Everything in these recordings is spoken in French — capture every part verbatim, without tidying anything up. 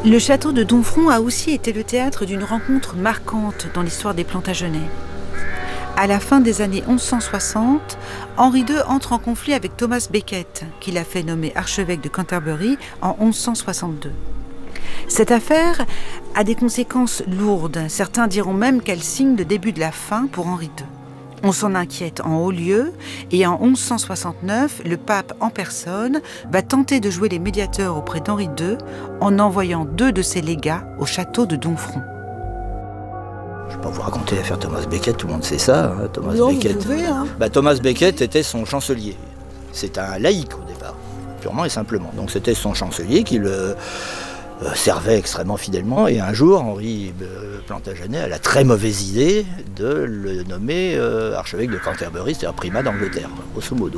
Le château de Domfront a aussi été le théâtre d'une rencontre marquante dans l'histoire des Plantagenets. À la fin des années onze cent soixante, Henri deux entre en conflit avec Thomas Becket, qui l'a fait nommer archevêque de Canterbury en onze cent soixante-deux. Cette affaire a des conséquences lourdes. Certains diront même qu'elle signe le début de la fin pour Henri deux. On s'en inquiète en haut lieu et en onze cent soixante-neuf, le pape en personne va tenter de jouer les médiateurs auprès d'Henri deux en envoyant deux de ses légats au château de Domfront. Je ne vais pas vous raconter l'affaire Thomas Becket, tout le monde sait ça. Hein, Thomas non, Becket. vous pouvez, hein. Bah, Thomas Becket était son chancelier. C'est un laïc au départ, purement et simplement. Donc c'était son chancelier qui le euh, servait extrêmement fidèlement. Et un jour, Henri euh, Plantagenet a la très mauvaise idée de le nommer euh, archevêque de Canterbury, c'est-à-dire primat d'Angleterre, grosso modo.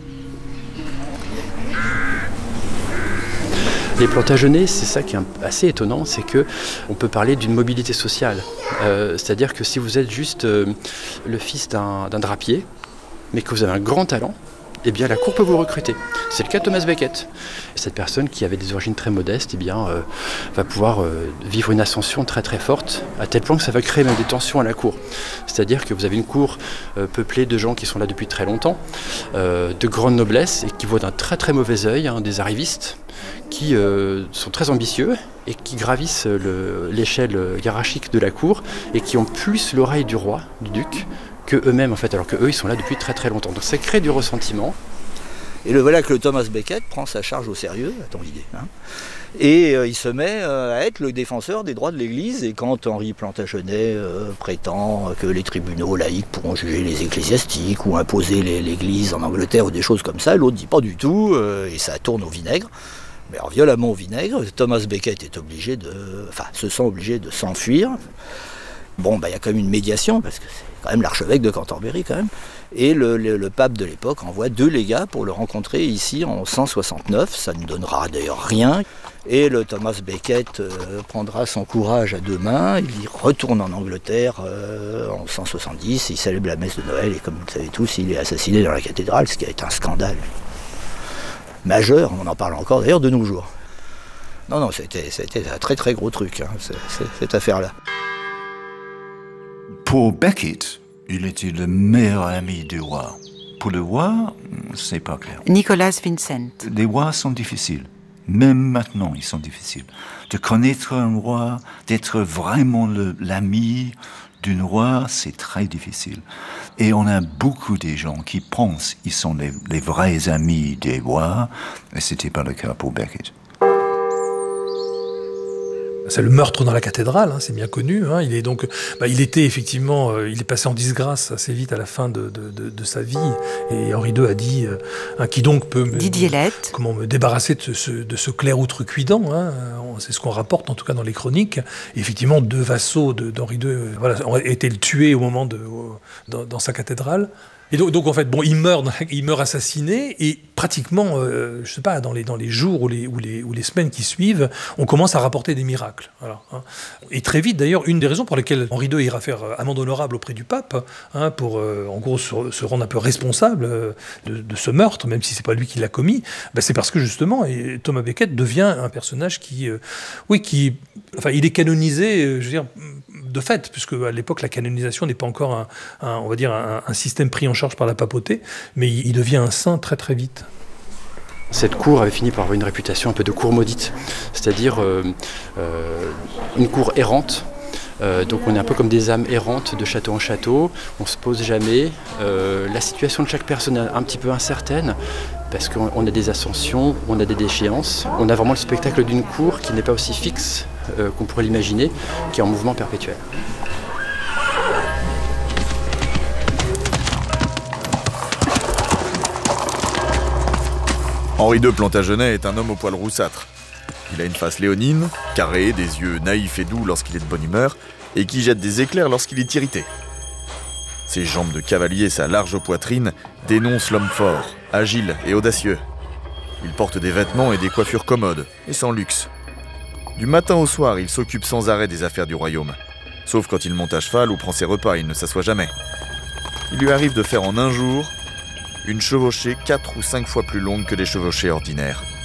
Les Plantagenets, c'est ça qui est assez étonnant, c'est qu'on peut parler d'une mobilité sociale. Euh, c'est-à-dire que si vous êtes juste euh, le fils d'un, d'un drapier, mais que vous avez un grand talent, eh bien la cour peut vous recruter. C'est le cas de Thomas Becket. Cette personne qui avait des origines très modestes, eh bien, euh, va pouvoir euh, vivre une ascension très très forte, à tel point que ça va créer même des tensions à la cour. C'est-à-dire que vous avez une cour euh, peuplée de gens qui sont là depuis très longtemps, euh, de grande noblesse, et qui voient d'un très très mauvais œil hein, des arrivistes, qui euh, sont très ambitieux et qui gravissent le, l'échelle hiérarchique de la cour et qui ont plus l'oreille du roi, du duc, que eux-mêmes en fait, alors qu'eux ils sont là depuis très très longtemps. Donc ça crée du ressentiment. Et le voilà que le Thomas Becket prend sa charge au sérieux, à ton idée, hein, et euh, il se met euh, à être le défenseur des droits de l'Église. Et quand Henri Plantagenet euh, prétend que les tribunaux laïcs pourront juger les ecclésiastiques ou imposer les, l'Église en Angleterre ou des choses comme ça, l'autre dit pas du tout, euh, et ça tourne au vinaigre. Mais alors, violemment au vinaigre, Thomas Becket est obligé de, enfin, se sent obligé de s'enfuir. Bon, bah, il y a quand même une médiation, parce que c'est quand même l'archevêque de Canterbury, quand même. Et le, le, le pape de l'époque envoie deux légats pour le rencontrer ici en cent soixante-neuf. Ça ne donnera d'ailleurs rien. Et le Thomas Becket euh, prendra son courage à deux mains. Il y retourne en Angleterre euh, en cent soixante-dix. Il célèbre la messe de Noël. Et comme vous le savez tous, il est assassiné dans la cathédrale, ce qui a été un scandale majeur. On en parle encore d'ailleurs de nos jours. Non, non, c'était, c'était un très très gros truc, hein, c'est, c'est, cette affaire-là. Pour Becket, il était le meilleur ami du roi. Pour le roi, c'est pas clair. Nicolas Vincent. Les rois sont difficiles. Même maintenant, ils sont difficiles. De connaître un roi, d'être vraiment le, l'ami d'un roi, c'est très difficile. Et on a beaucoup de gens qui pensent qu'ils sont les, les vrais amis des rois, et c'était pas le cas pour Becket. C'est le meurtre dans la cathédrale, hein, c'est bien connu. Hein. Il est donc, bah, il était effectivement, euh, il est passé en disgrâce assez vite à la fin de, de, de, de sa vie. Et Henri deux a dit, euh, hein, qui donc peut me, Didier Lette. comment me débarrasser de ce, de ce clerc outrecuidant. Hein. C'est ce qu'on rapporte en tout cas dans les chroniques. Et effectivement, deux vassaux de, d'Henri deux, euh, voilà, ont été tués au moment de, au, dans, dans sa cathédrale. Et donc, donc en fait, bon, il meurt, il meurt assassiné, et pratiquement, euh, je sais pas, dans les dans les jours ou les ou les ou les semaines qui suivent, on commence à rapporter des miracles. Voilà, hein. Et très vite, d'ailleurs, une des raisons pour lesquelles Henri deux ira faire amende honorable auprès du pape, hein, pour euh, en gros se, se rendre un peu responsable euh, de, de ce meurtre, même si c'est pas lui qui l'a commis, ben c'est parce que justement, et Thomas Becket devient un personnage qui, euh, oui, qui, enfin, il est canonisé, euh, je veux dire, de fait, puisque à l'époque la canonisation n'est pas encore un, un on va dire un, un système pris en charge par la papauté, mais il, il devient un saint très très vite. Cette cour avait fini par avoir une réputation un peu de cour maudite, c'est-à-dire euh, euh, une cour errante. Euh, donc on est un peu comme des âmes errantes de château en château, on se pose jamais. Euh, la situation de chaque personne est un petit peu incertaine, parce qu'on a des ascensions, on a des déchéances. On a vraiment le spectacle d'une cour qui n'est pas aussi fixe euh, qu'on pourrait l'imaginer, qui est en mouvement perpétuel. Henri deux Plantagenet est un homme au poil roussâtre. Il a une face léonine, carrée, des yeux naïfs et doux lorsqu'il est de bonne humeur, et qui jette des éclairs lorsqu'il est irrité. Ses jambes de cavalier et sa large poitrine dénoncent l'homme fort, agile et audacieux. Il porte des vêtements et des coiffures commodes, et sans luxe. Du matin au soir, il s'occupe sans arrêt des affaires du royaume. Sauf quand il monte à cheval ou prend ses repas, il ne s'assoit jamais. Il lui arrive de faire en un jour une chevauchée quatre ou cinq fois plus longue que les chevauchées ordinaires.